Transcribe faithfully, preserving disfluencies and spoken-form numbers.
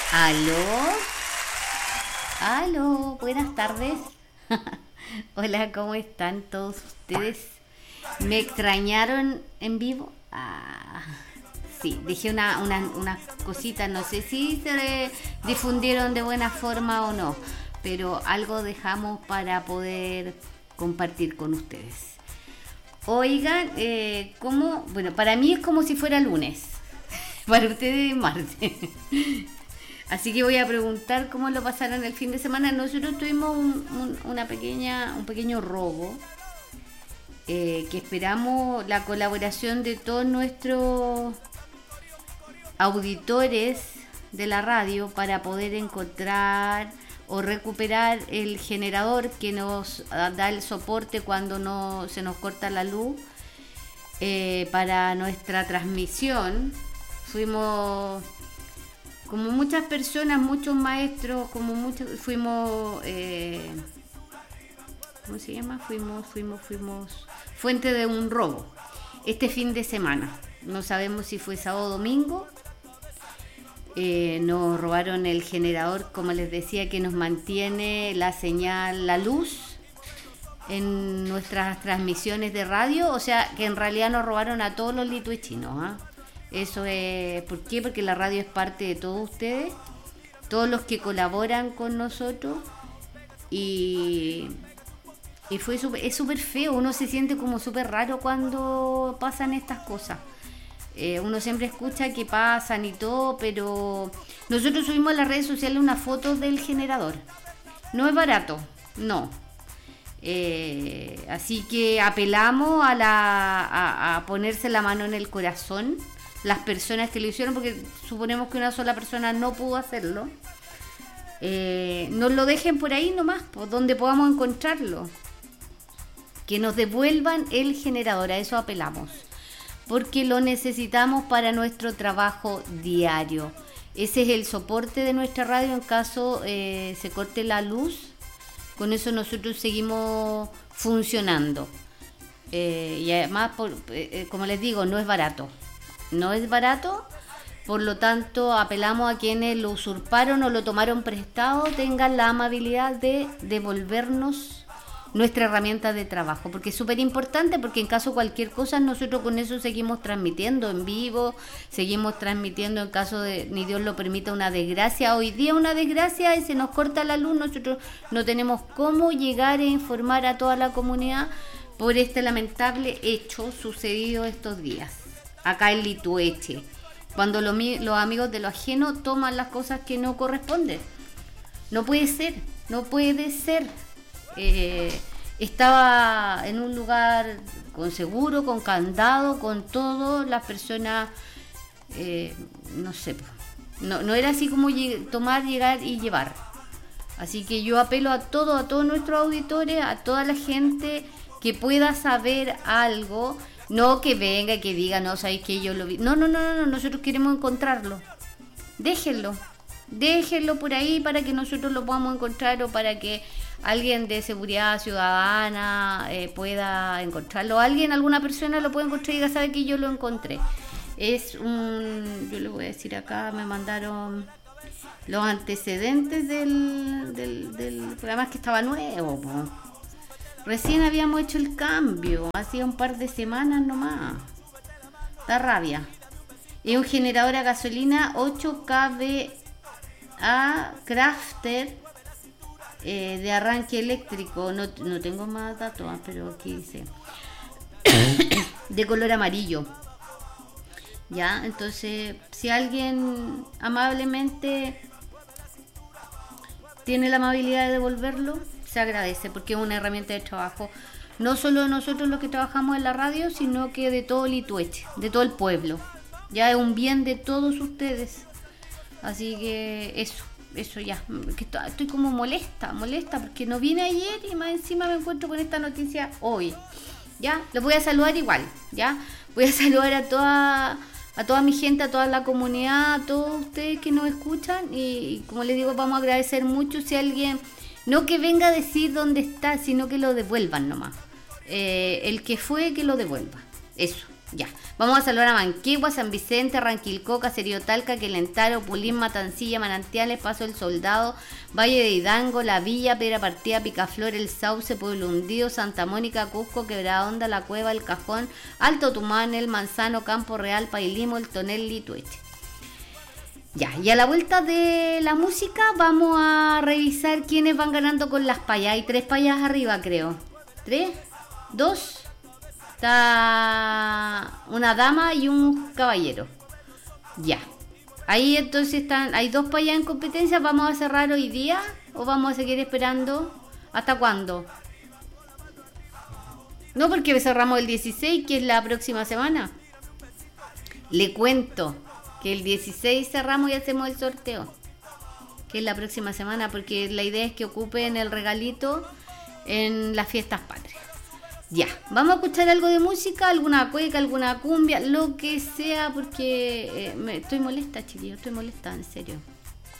Aló, aló, buenas tardes. Hola, ¿cómo están todos ustedes? ¿Me extrañaron en vivo? Ah, sí, dejé una, una, unas cositas, no sé si se difundieron de buena forma o no, pero algo dejamos para poder compartir con ustedes. Oigan, eh, ¿cómo? Bueno, para mí es como si fuera lunes, para ustedes es martes. Así que voy a preguntar cómo lo pasaron el fin de semana. Nosotros tuvimos un, un, una pequeña, un pequeño robo, eh, que esperamos la colaboración de todos nuestros auditores de la radio para poder encontrar o recuperar el generador que nos da el soporte cuando no se nos corta la luz, eh, para nuestra transmisión. Fuimos como muchas personas, muchos maestros, como muchos, fuimos, eh, ¿cómo se llama? Fuimos, fuimos, fuimos, fuente de un robo este fin de semana. No sabemos si fue sábado o domingo. Eh, nos robaron el generador, como les decía, que nos mantiene la señal, la luz en nuestras transmisiones de radio. O sea, que en realidad nos robaron a todos los lituechinos, ¿eh? Eso es, ¿por qué? Porque la radio es parte de todos ustedes, todos los que colaboran con nosotros, y, y fue super, es súper feo, uno se siente como súper raro cuando pasan estas cosas. Eh, uno siempre escucha que pasan y todo, pero nosotros subimos a las redes sociales una foto del generador. No es barato, no. Eh, así que apelamos a, la, a, a ponerse la mano en el corazón las personas que lo hicieron, porque suponemos que una sola persona no pudo hacerlo. Eh, nos lo dejen por ahí nomás, por donde podamos encontrarlo. Que nos devuelvan el generador, a eso apelamos, porque lo necesitamos para nuestro trabajo diario. Ese es el soporte de nuestra radio en caso eh, se corte la luz. Con eso nosotros seguimos funcionando. Eh, y además, por, eh, como les digo, no es barato. No es barato, por lo tanto apelamos a quienes lo usurparon o lo tomaron prestado, tengan la amabilidad de devolvernos nuestra herramienta de trabajo, porque es súper importante, porque en caso de cualquier cosa nosotros con eso seguimos transmitiendo en vivo, seguimos transmitiendo en caso de, ni Dios lo permita, una desgracia. Hoy día una desgracia y se nos corta la luz, nosotros no tenemos cómo llegar a informar a toda la comunidad por este lamentable hecho sucedido estos días acá en Litueche, cuando lo, los amigos de lo ajeno toman las cosas que no corresponden. No puede ser, no puede ser. Eh, estaba en un lugar con seguro, con candado, con todo, las personas, eh, no sé, no, no era así como lleg- tomar, llegar y llevar. Así que yo apelo a todo, a todos nuestros auditores, a toda la gente que pueda saber algo. No que venga y que diga, no, sabéis que yo lo vi. No, no, no, no, no, nosotros queremos encontrarlo. Déjenlo, déjenlo por ahí para que nosotros lo podamos encontrar, o para que alguien de seguridad ciudadana eh, pueda encontrarlo. Alguien, alguna persona lo puede encontrar y diga, sabe que yo lo encontré. Es un, yo le voy a decir acá, me mandaron los antecedentes del, del, del programa, que estaba nuevo, po. Recién habíamos hecho el cambio, hacía un par de semanas nomás. Da rabia. Es un generador a gasolina ocho K V A Crafter, eh, de arranque eléctrico. No, no tengo más datos, pero aquí dice de color amarillo. Ya, entonces, si alguien amablemente tiene la amabilidad de devolverlo, se agradece, porque es una herramienta de trabajo, no solo de nosotros los que trabajamos en la radio, sino que de todo Litueche, de todo el pueblo. Ya es un bien de todos ustedes. Así que eso, eso ya. Que estoy como molesta, molesta, porque no vine ayer y más encima me encuentro con esta noticia hoy. Ya, los voy a saludar igual, ya. Voy a saludar a toda, a toda mi gente, a toda la comunidad, a todos ustedes que nos escuchan, y como les digo, vamos a agradecer mucho si alguien, no que venga a decir dónde está, sino que lo devuelvan nomás. Eh, el que fue, que lo devuelva. Eso, Ya, vamos a saludar a Manquehua, San Vicente, Ranquilcó, Caserío Talca, Quelentaro, Pulín, Matancilla, Manantiales, Paso del Soldado, Valle de Hidango, La Villa, Piedra Partida, Picaflor, El Sauce, Pueblo Hundido, Santa Mónica, Cusco, Quebrada Honda, La Cueva, El Cajón, Alto Tumán, El Manzano, Campo Real, Pailimo, El Tonel, Tueche. Ya, y a la vuelta de la música vamos a revisar quiénes van ganando con las payas. Hay tres payas arriba, creo. ¿Tres? ¿Dos? Está una dama y un caballero. Ya. Ahí entonces están, hay dos payas en competencia. ¿Vamos a cerrar hoy día o vamos a seguir esperando? ¿Hasta cuándo? No, porque cerramos el dieciséis, que es la próxima semana. Le cuento que el dieciséis cerramos y hacemos el sorteo, que es la próxima semana, porque la idea es que ocupen el regalito en las fiestas patrias. Ya, vamos a escuchar algo de música, alguna cueca, alguna cumbia, lo que sea, porque eh, me, estoy molesta, chiquillos, estoy molesta, en serio.